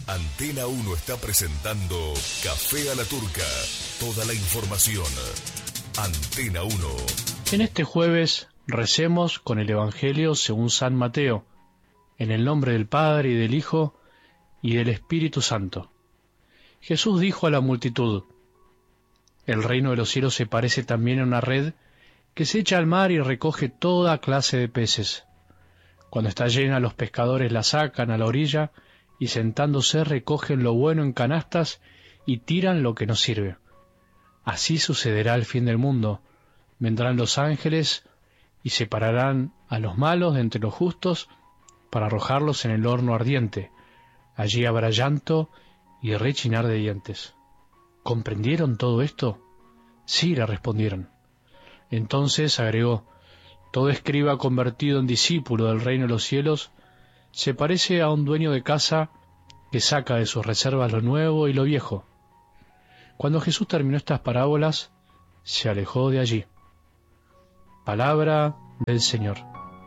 Antena 1 está presentando Café a la Turca. Toda la información. Antena 1. En este jueves recemos con el Evangelio según San Mateo, en el nombre del Padre y del Hijo y del Espíritu Santo. Jesús dijo a la multitud: el reino de los cielos se parece también a una red que se echa al mar y recoge toda clase de peces. Cuando está llena, los pescadores la sacan a la orilla y sentándose recogen lo bueno en canastas y tiran lo que no sirve. Así sucederá al fin del mundo. Vendrán los ángeles y separarán a los malos de entre los justos para arrojarlos en el horno ardiente. Allí habrá llanto y rechinar de dientes. ¿Comprendieron todo esto? Sí, le respondieron. Entonces agregó: todo escriba convertido en discípulo del reino de los cielos se parece a un dueño de casa que saca de sus reservas lo nuevo y lo viejo. Cuando Jesús terminó estas parábolas, se alejó de allí. Palabra del Señor.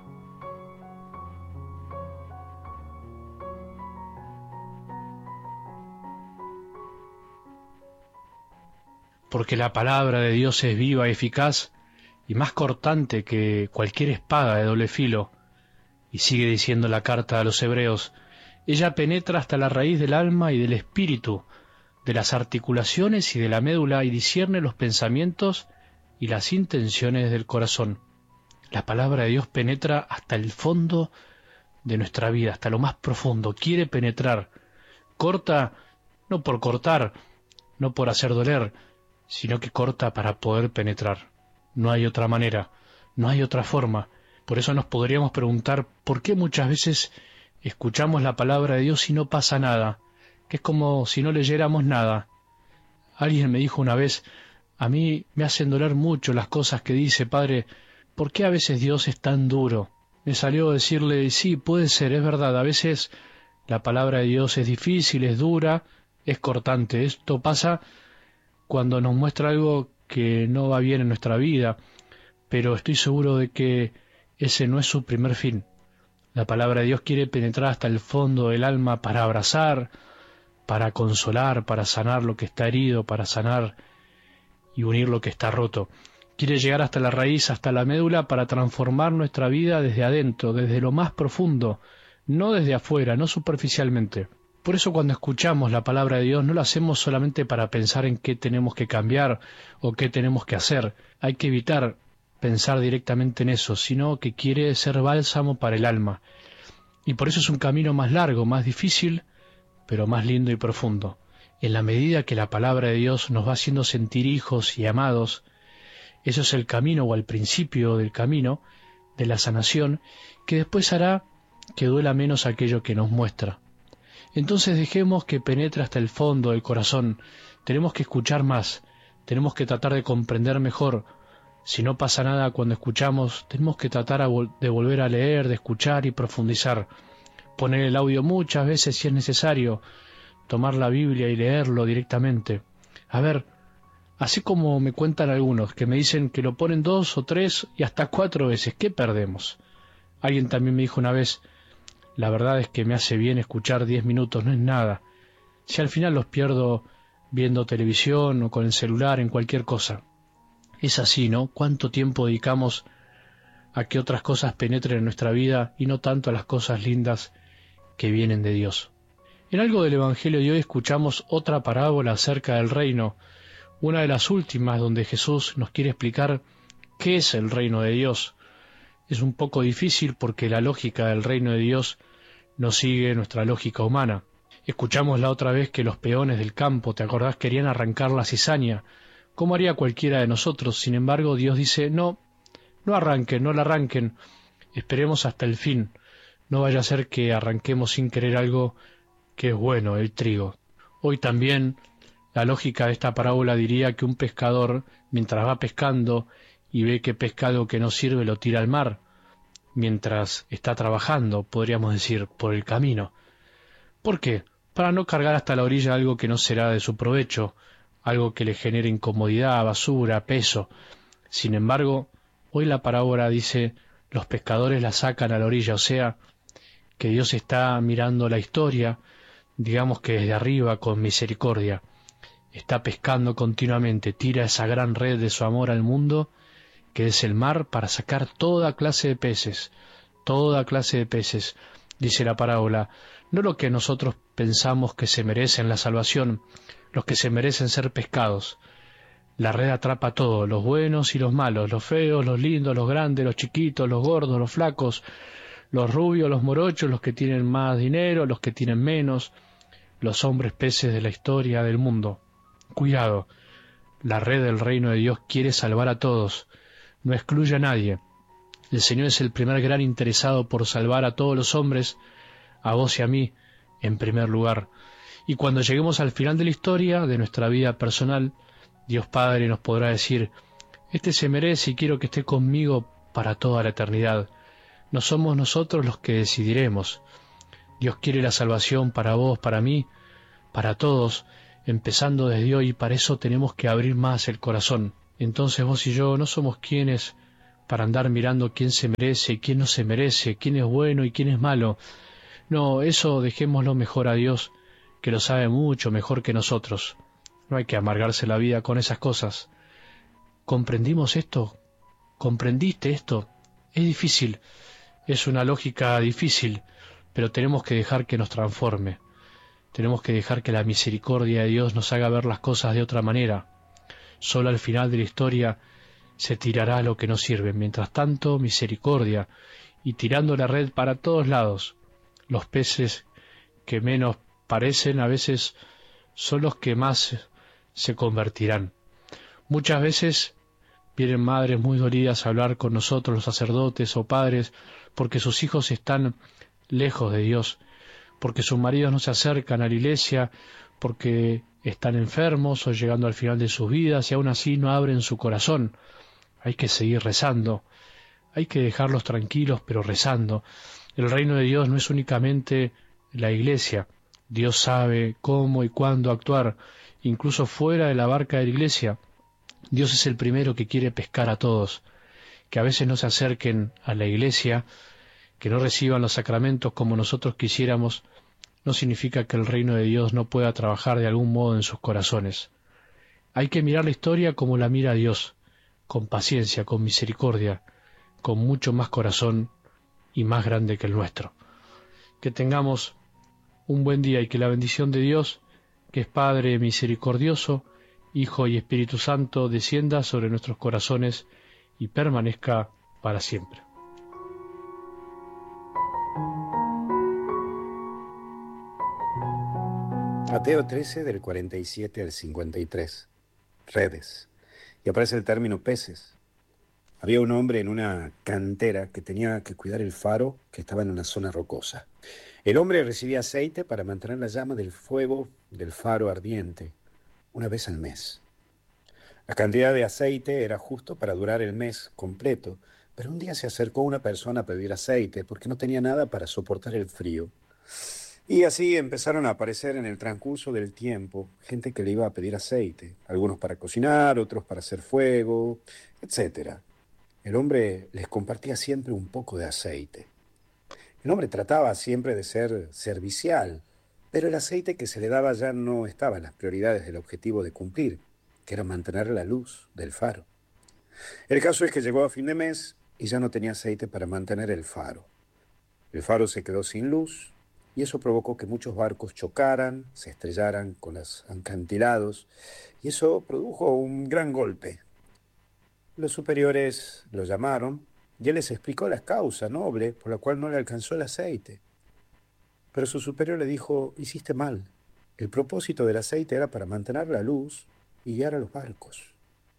Porque la palabra de Dios es viva y eficaz y más cortante que cualquier espada de doble filo. Y sigue diciendo la carta a los Hebreos: ella penetra hasta la raíz del alma y del espíritu, de las articulaciones y de la médula, y discierne los pensamientos y las intenciones del corazón. La palabra de Dios penetra hasta el fondo de nuestra vida, hasta lo más profundo. Quiere penetrar. Corta no por cortar, no por hacer doler, sino que corta para poder penetrar. No hay otra manera, no hay otra forma. Por eso nos podríamos preguntar por qué muchas veces escuchamos la palabra de Dios y no pasa nada, que es como si no leyéramos nada. Alguien me dijo una vez: a mí me hacen doler mucho las cosas que dice, padre, ¿por qué a veces Dios es tan duro? Me salió decirle: sí, puede ser, es verdad, a veces la palabra de Dios es difícil, es dura, es cortante. Esto pasa cuando nos muestra algo que no va bien en nuestra vida, pero estoy seguro de que ese no es su primer fin. La palabra de Dios quiere penetrar hasta el fondo del alma para abrazar, para consolar, para sanar lo que está herido, para sanar y unir lo que está roto. Quiere llegar hasta la raíz, hasta la médula, para transformar nuestra vida desde adentro, desde lo más profundo, no desde afuera, no superficialmente. Por eso cuando escuchamos la palabra de Dios no lo hacemos solamente para pensar en qué tenemos que cambiar o qué tenemos que hacer. Hay que evitar pensar directamente en eso, sino que quiere ser bálsamo para el alma. Y por eso es un camino más largo, más difícil, pero más lindo y profundo. En la medida que la palabra de Dios nos va haciendo sentir hijos y amados, eso es el camino o el principio del camino de la sanación, que después hará que duela menos aquello que nos muestra. Entonces dejemos que penetre hasta el fondo del corazón. Tenemos que escuchar más, tenemos que tratar de comprender mejor. Si no pasa nada cuando escuchamos, tenemos que tratar de volver a leer, de escuchar y profundizar. Poner el audio muchas veces si es necesario, tomar la Biblia y leerlo directamente. A ver, así como me cuentan algunos que me dicen que lo ponen 2 o 3 y hasta 4 veces, ¿qué perdemos? Alguien también me dijo una vez: la verdad es que me hace bien escuchar 10 minutos, no es nada. Si al final los pierdo viendo televisión o con el celular, en cualquier cosa. Es así, ¿no? ¿Cuánto tiempo dedicamos a que otras cosas penetren en nuestra vida y no tanto a las cosas lindas que vienen de Dios? En algo del Evangelio de hoy escuchamos otra parábola acerca del reino, una de las últimas donde Jesús nos quiere explicar qué es el reino de Dios. Es un poco difícil porque la lógica del reino de Dios no sigue nuestra lógica humana. Escuchamos la otra vez que los peones del campo, ¿te acordás?, querían arrancar la cizaña, como haría cualquiera de nosotros. Sin embargo, Dios dice: no arranquen, no la arranquen, esperemos hasta el fin. No vaya a ser que arranquemos sin querer algo que es bueno, el trigo. Hoy también la lógica de esta parábola diría que un pescador, mientras va pescando y ve que pesca algo que no sirve, lo tira al mar, mientras está trabajando, podríamos decir, por el camino. ¿Por qué? Para no cargar hasta la orilla algo que no será de su provecho, algo que le genere incomodidad, basura, peso. Sin embargo, hoy la parábola dice: los pescadores la sacan a la orilla, o sea, que Dios está mirando la historia, digamos que desde arriba, con misericordia, está pescando continuamente, tira esa gran red de su amor al mundo, que es el mar, para sacar toda clase de peces, toda clase de peces, dice la parábola, no lo que nosotros pensamos que se merecen la salvación, los que se merecen ser pescados. La red atrapa a todos, los buenos y los malos, los feos, los lindos, los grandes, los chiquitos, los gordos, los flacos, los rubios, los morochos, los que tienen más dinero, los que tienen menos, los hombres peces de la historia del mundo. Cuidado, la red del reino de Dios quiere salvar a todos, no excluye a nadie. El Señor es el primer gran interesado por salvar a todos los hombres, a vos y a mí, en primer lugar. Y cuando lleguemos al final de la historia, de nuestra vida personal, Dios Padre nos podrá decir, este se merece y quiero que esté conmigo para toda la eternidad. No somos nosotros los que decidiremos. Dios quiere la salvación para vos, para mí, para todos, empezando desde hoy, y para eso tenemos que abrir más el corazón. Entonces vos y yo no somos quienes para andar mirando quién se merece y quién no se merece, quién es bueno y quién es malo. No, eso dejémoslo mejor a Dios, que lo sabe mucho mejor que nosotros. No hay que amargarse la vida con esas cosas. ¿Comprendimos esto? ¿Comprendiste esto? Es difícil, es una lógica difícil, pero tenemos que dejar que nos transforme. Tenemos que dejar que la misericordia de Dios nos haga ver las cosas de otra manera. Solo al final de la historia se tirará lo que no sirve. Mientras tanto, misericordia, y tirando la red para todos lados. Los peces que menos parecen a veces son los que más se convertirán. Muchas veces vienen madres muy dolidas a hablar con nosotros, los sacerdotes o padres, porque sus hijos están lejos de Dios, porque sus maridos no se acercan a la iglesia, porque están enfermos o llegando al final de sus vidas y aún así no abren su corazón. Hay que seguir rezando, hay que dejarlos tranquilos pero rezando. El reino de Dios no es únicamente la iglesia. Dios sabe cómo y cuándo actuar, incluso fuera de la barca de la iglesia. Dios es el primero que quiere pescar a todos, que a veces no se acerquen a la iglesia, que no reciban los sacramentos como nosotros quisiéramos, no significa que el reino de Dios no pueda trabajar de algún modo en sus corazones. Hay que mirar la historia como la mira Dios, con paciencia, con misericordia, con mucho más corazón y más grande que el nuestro. Que tengamos un buen día y que la bendición de Dios, que es Padre misericordioso, Hijo y Espíritu Santo, descienda sobre nuestros corazones y permanezca para siempre. Mateo 13, del 47 al 53. Redes. Y aparece el término peces. Había un hombre en una cantera que tenía que cuidar el faro que estaba en una zona rocosa. El hombre recibía aceite para mantener la llama del fuego del faro ardiente una vez al mes. La cantidad de aceite era justo para durar el mes completo, pero un día se acercó una persona a pedir aceite porque no tenía nada para soportar el frío. Y así empezaron a aparecer en el transcurso del tiempo gente que le iba a pedir aceite, algunos para cocinar, otros para hacer fuego, etc. El hombre les compartía siempre un poco de aceite. El hombre trataba siempre de ser servicial, pero el aceite que se le daba ya no estaba en las prioridades del objetivo de cumplir, que era mantener la luz del faro. El caso es que llegó a fin de mes y ya no tenía aceite para mantener el faro. El faro se quedó sin luz y eso provocó que muchos barcos chocaran, se estrellaran con los acantilados y eso produjo un gran golpe. Los superiores lo llamaron y él les explicó la causa noble por la cual no le alcanzó el aceite. Pero su superior le dijo, hiciste mal. El propósito del aceite era para mantener la luz y guiar a los barcos.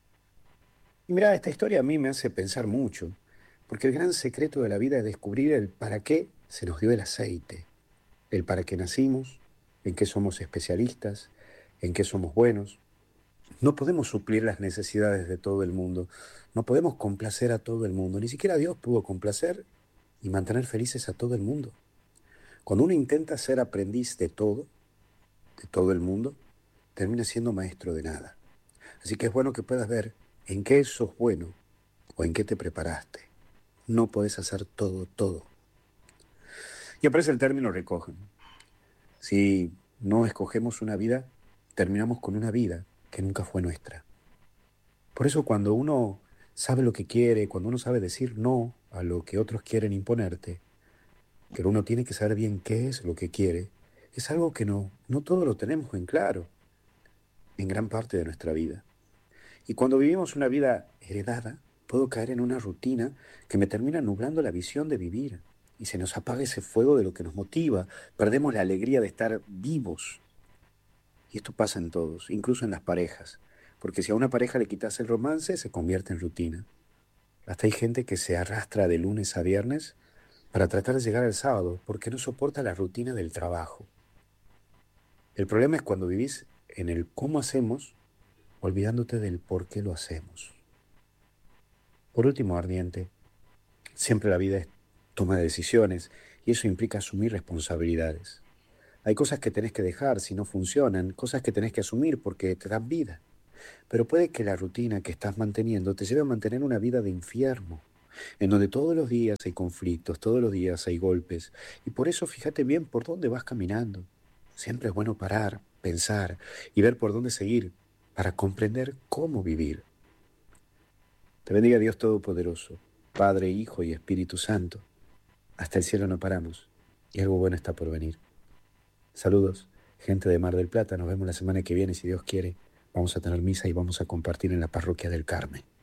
Y mira, esta historia a mí me hace pensar mucho, porque el gran secreto de la vida es descubrir el para qué se nos dio el aceite, el para qué nacimos, en qué somos especialistas, en qué somos buenos. No podemos suplir las necesidades de todo el mundo, no podemos complacer a todo el mundo, ni siquiera Dios pudo complacer y mantener felices a todo el mundo. Cuando uno intenta ser aprendiz de todo el mundo, termina siendo maestro de nada. Así que es bueno que puedas ver en qué sos bueno o en qué te preparaste. No podés hacer todo. Y aparece el término recogen. Si no escogemos una vida, terminamos con una vida que nunca fue nuestra. Por eso cuando uno sabe lo que quiere, cuando uno sabe decir no a lo que otros quieren imponerte, que uno tiene que saber bien qué es lo que quiere, es algo que no todo lo tenemos en claro en gran parte de nuestra vida. Y cuando vivimos una vida heredada, puedo caer en una rutina que me termina nublando la visión de vivir y se nos apaga ese fuego de lo que nos motiva, perdemos la alegría de estar vivos. Y esto pasa en todos, incluso en las parejas, porque si a una pareja le quitas el romance, se convierte en rutina. Hasta hay gente que se arrastra de lunes a viernes para tratar de llegar al sábado, porque no soporta la rutina del trabajo. El problema es cuando vivís en el cómo hacemos, olvidándote del por qué lo hacemos. Por último, ardiente, siempre la vida es toma de decisiones y eso implica asumir responsabilidades. Hay cosas que tenés que dejar si no funcionan, cosas que tenés que asumir porque te dan vida. Pero puede que la rutina que estás manteniendo te lleve a mantener una vida de infierno, en donde todos los días hay conflictos, todos los días hay golpes. Y por eso fíjate bien por dónde vas caminando. Siempre es bueno parar, pensar y ver por dónde seguir para comprender cómo vivir. Te bendiga Dios Todopoderoso, Padre, Hijo y Espíritu Santo. Hasta el cielo no paramos y algo bueno está por venir. Saludos, gente de Mar del Plata. Nos vemos la semana que viene, si Dios quiere. Vamos a tener misa y vamos a compartir en la parroquia del Carmen.